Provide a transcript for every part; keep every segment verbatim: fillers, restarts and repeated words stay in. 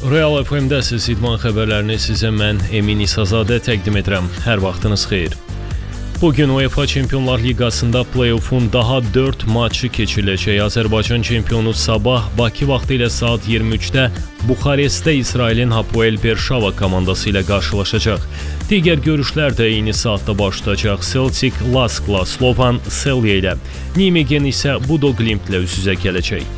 Real F M-dəsiz idman xəbərlərini sizə mən Emin İsazadə təqdim edirəm. Hər vaxtınız xeyir. Bugün UEFA Çempionlar Liqasında play-off'un daha dörd maçı keçiriləcək. Azərbaycan çempionu sabah Bakı vaxtı ilə saat iyirmi üçdə Buxarestdə İsrailin Hapoel Berşava komandası ilə qarşılaşacaq. Digər görüşlər də eyni saatda başlayacaq. Celtic Laskla, Slovan Celje ilə, Nijmegen isə Bodo Glimt ilə üz-üzə gələcək.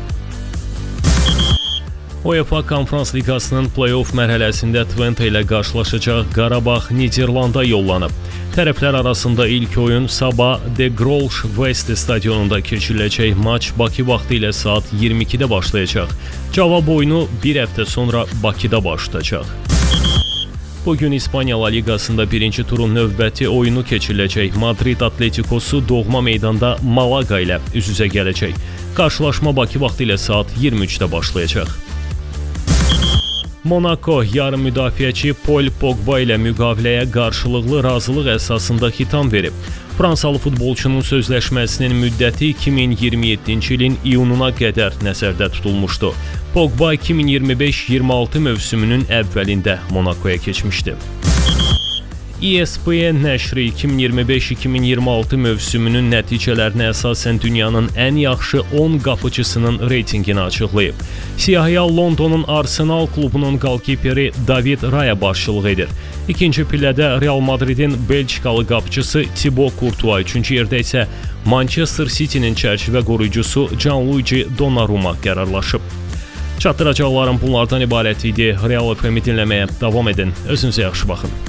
UEFA Konferans Liqasının play-off mərhələsində Twente ilə qarşılaşacaq Qarabağ Niderlanda yollanıb. Tərəflər arasında ilk oyun sabah De Grolsch West stadionunda keçiriləcək. Maç Bakı vaxtı ilə saat iyirmi ikidə başlayacaq. Cavab oyunu bir həftə sonra Bakıda başlayacaq. Bugün İspanya La Liqasında birinci turun növbəti oyunu keçiriləcək. Madrid Atleticosu doğma meydanda Malaga ilə üz-üzə gələcək. Qarşılaşma Bakı vaxtı ilə saat iyirmi üçdə başlayacaq. Monaco yarım müdafiəçi Paul Pogba ilə müqaviləyə qarşılıqlı razılıq əsasında xitam verib. Fransalı futbolçunun sözləşməsinin müddəti iki min iyirmi yeddinci ilin iyununa qədər nəzərdə tutulmuşdu. Pogba iki min iyirmi beş iyirmi altı mövsümünün əvvəlində Monacoya keçmişdi. E S P N nəşri iki min iyirmi beş iki min iyirmi altı mövsümünün nəticələrinə əsasən dünyanın ən yaxşı on qapıcısının reytinqini açıqlayıb. Siyahıya Londonun Arsenal klubunun qalkiperi David Raya başçılıq edir. İkinci pillədə Real Madridin Belçikalı qapıcısı Thibaut Courtois, üçüncü yerdə isə Manchester City'nin çərçivə qoruyucusu Gianluigi Donnarumma qərarlaşıb. Çatdıracaqlarım bunlardan ibarət idi. Real F M-i dinləməyə davam edin. Özünüzə yaxşı baxın.